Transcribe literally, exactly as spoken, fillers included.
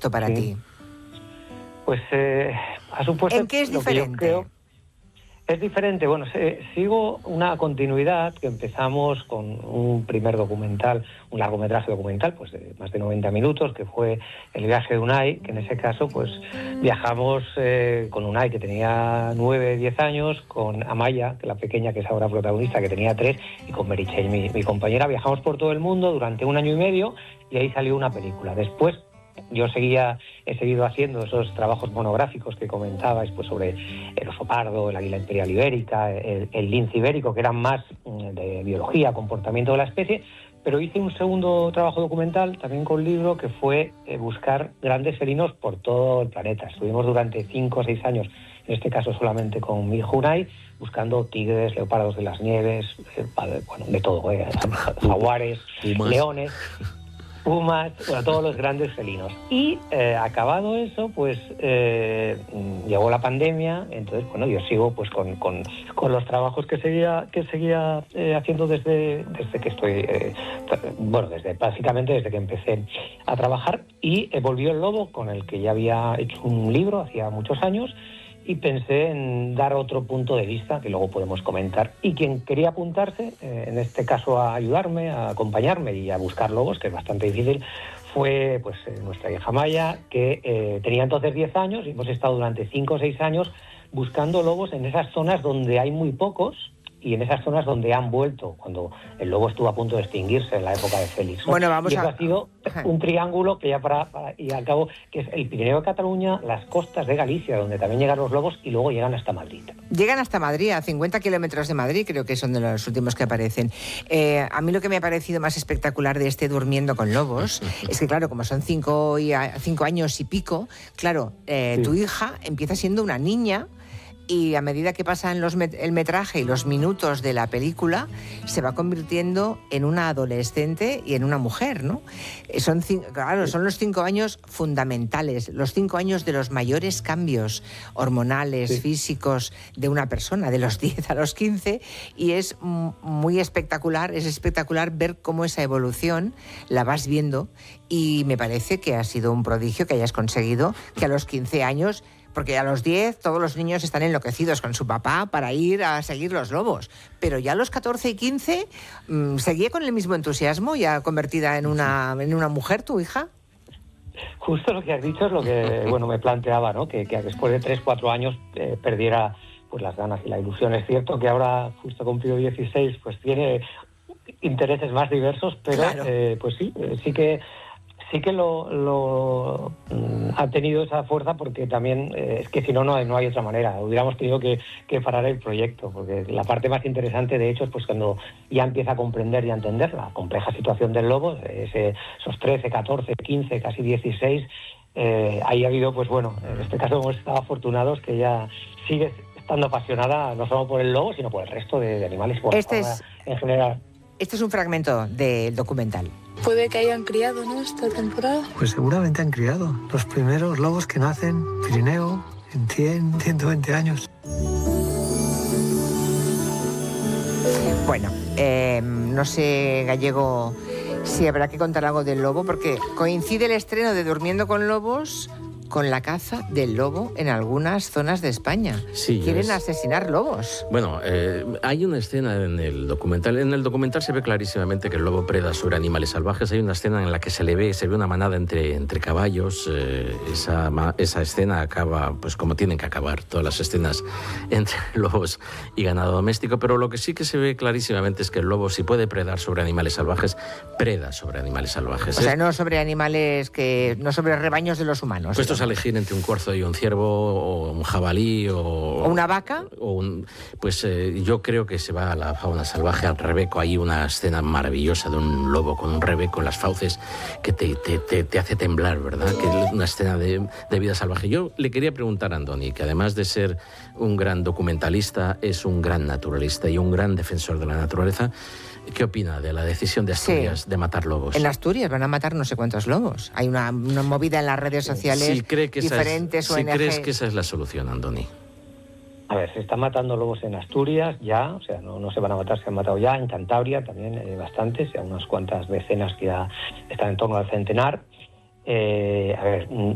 esto para sí. ti? Pues eh, ha supuesto... ¿En qué es lo que yo diferente? creo- Es diferente. Bueno, se, sigo una continuidad que empezamos con un primer documental, un largometraje documental, pues de más de noventa minutos, que fue El viaje de Unai, que en ese caso pues viajamos eh, con Unai, que tenía nueve, diez años, con Amaya, que la pequeña, que es ahora protagonista, que tenía tres, y con Meritxell, mi, mi compañera. Viajamos por todo el mundo durante un año y medio y ahí salió una película. Después yo seguía, he seguido haciendo esos trabajos monográficos que comentabais, pues sobre el oso pardo, el águila imperial ibérica, el, el lince ibérico, que eran más de biología, comportamiento de la especie, pero hice un segundo trabajo documental, también con libro, que fue eh, buscar grandes felinos por todo el planeta. Estuvimos durante cinco o seis años, en este caso solamente con mi hijo Unai, buscando tigres, leopardos de las nieves, eh, bueno, de todo, eh, jaguares, Pumas. leones... pumas, bueno, todos los grandes felinos. Y eh, acabado eso, pues eh, llegó la pandemia, entonces, bueno, yo sigo pues con, con, con los trabajos que seguía que seguía eh, haciendo desde, desde que estoy, eh, bueno, desde básicamente desde que empecé a trabajar, y eh, volvió el lobo, con el que ya había hecho un libro hacía muchos años, y pensé en dar otro punto de vista que luego podemos comentar. Y quien quería apuntarse, eh, en este caso a ayudarme, a acompañarme y a buscar lobos, que es bastante difícil, fue pues eh, nuestra hija Maya, que eh, tenía entonces diez años, y hemos estado durante cinco o seis años buscando lobos en esas zonas donde hay muy pocos, y en esas zonas donde han vuelto, cuando el lobo estuvo a punto de extinguirse en la época de Félix, ¿no? Bueno, vamos y eso a... ha sido un triángulo que ya para, para y al cabo, que es el Pirineo de Cataluña, las costas de Galicia, donde también llegan los lobos, y luego llegan hasta Madrid. Llegan hasta Madrid, a cincuenta kilómetros de Madrid, creo que son de los últimos que aparecen. Eh, a mí lo que me ha parecido más espectacular de este Durmiendo con Lobos es que, claro, como son cinco, y a, cinco años y pico, claro, eh, Sí. tu hija empieza siendo una niña, y a medida que pasan los met- el metraje y los minutos de la película, se va convirtiendo en una adolescente y en una mujer, ¿no? Eh, Son, cin- claro, son los cinco años fundamentales, los cinco años de los mayores cambios hormonales, Sí. físicos de una persona, de los diez a los quince, y es mm, muy espectacular, es espectacular ver cómo esa evolución la vas viendo, y me parece que ha sido un prodigio que hayas conseguido que a los quince años... Porque a los diez todos los niños están enloquecidos con su papá para ir a seguir los lobos. Pero ya a los catorce y quince, mmm, ¿seguía con el mismo entusiasmo, ya convertida en una, en una mujer, tu hija? Justo lo que has dicho es lo que bueno me planteaba, ¿no? Que, que después de tres, cuatro años eh, perdiera pues las ganas y la ilusión. Es cierto que ahora, justo cumplido dieciséis, pues tiene intereses más diversos, pero Claro. eh, pues sí, eh, sí que sí que lo, lo mm, ha tenido esa fuerza, porque también eh, es que si no, no hay, no hay otra manera. Hubiéramos tenido que, que parar el proyecto, porque la parte más interesante, de hecho, es pues cuando ya empieza a comprender y a entender la compleja situación del lobo, ese, esos trece, catorce, quince, casi dieciséis, eh, ahí ha habido, pues bueno, en este caso hemos estado afortunados que ella sigue estando apasionada no solo por el lobo, sino por el resto de, de animales, por Este la fauna es- en general. Este es un fragmento del documental. Puede que hayan criado, ¿no?, esta temporada. Pues seguramente han criado los primeros lobos que nacen en Pirineo en cien, ciento veinte años. Bueno, eh, no sé, Gallego, si habrá que contar algo del lobo, porque coincide el estreno de Durmiendo con Lobos con la caza del lobo en algunas zonas de España. Sí, Quieren es- asesinar lobos. Bueno, eh, hay una escena en el documental. En el documental se ve clarísimamente que el lobo preda sobre animales salvajes. Hay una escena en la que se le ve, se ve una manada entre, entre caballos. Eh, esa, ma- esa escena acaba, pues como tienen que acabar todas las escenas entre lobos y ganado doméstico. Pero lo que sí que se ve clarísimamente es que el lobo, si puede predar sobre animales salvajes, preda sobre animales salvajes. O sea, Es- no sobre animales que... no sobre rebaños de los humanos. Puestos a elegir entre un corzo y un ciervo, o un jabalí, o... ¿O una vaca? O un, pues eh, yo creo que se va a la fauna salvaje, al rebeco. Hay una escena maravillosa de un lobo con un rebeco en las fauces que te, te, te, te hace temblar, ¿verdad? Que es una escena de, de vida salvaje. Yo le quería preguntar a Andoni, que además de ser un gran documentalista, es un gran naturalista y un gran defensor de la naturaleza. ¿Qué opina de la decisión de Asturias Sí. de matar lobos? En Asturias van a matar no sé cuántos lobos. Hay una, una movida en las redes sociales, Si cree que esa es- diferentes si O N Ges. crees que esa es la solución, Andoni. A ver, se están matando lobos en Asturias ya, o sea, no, no se van a matar, se han matado ya. En Cantabria también eh, bastantes, ya unas cuantas decenas que ya están en torno al centenar. Eh, a ver,